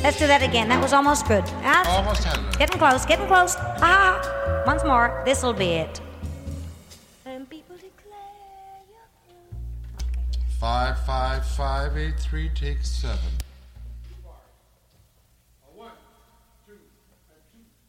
Let's do that again. That was almost good. Almost had it. Getting close, getting close. Ah, once more. This'll be it. And people declare you're through. 55583 takes 7.